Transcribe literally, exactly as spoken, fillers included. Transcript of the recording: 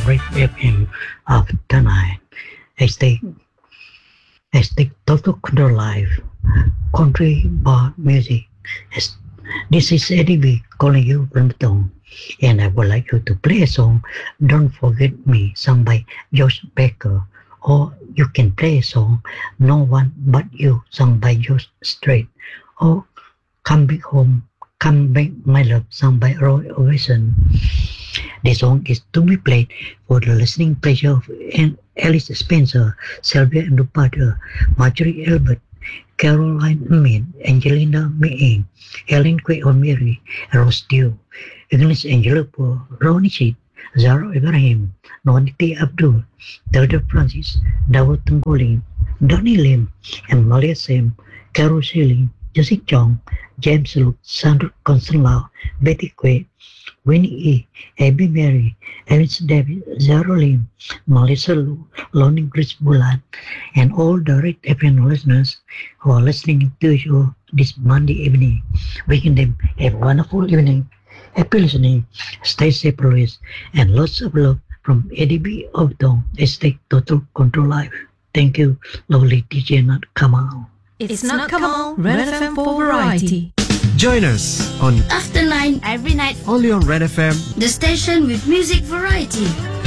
Red F M after nine. Hashtag, hashtag Total Control Live. Country bar music. Has- This is Eddie B calling you from the town. And I would like you to play a song, Don't Forget Me, sung by Josh Baker. Or you can play a song, No One But You, sung by Josh Strait. Or Come Back Home, Come Back My Love, sung by Roy Orbison. The song is to be played for the listening pleasure of Alice Spencer, Sylvia Andupata, Marjorie Albert, Caroline Amin, Angelina May, Helen Quay O'Mary, Rose Dew, Agnes Angelopo, Ronnie Sheet, Zara Ibrahim, Noniti Abdul, Delta Francis, Dawud Tengguling, Donnie Lim, and Malia Sam, Carol Shilling, Jessica Chong, James Luke, Sandra Constanlau, Betty Quay, Winnie E., Abby Mary, Alice David, Zara Lim, Melissa Lu, Lonnie Chris Bulan, and all the Red F M listeners who are listening to you this Monday evening. Wishing them have a wonderful evening. Happy listening. Stay safe always. And lots of love from Eddie B. of Dong. Hashtag Total Control Live. Thank you, lovely D J Nat Kamal. It's not Kamal, Red F M for variety. Join us on After nine every night, only on Red F M. the station with music variety.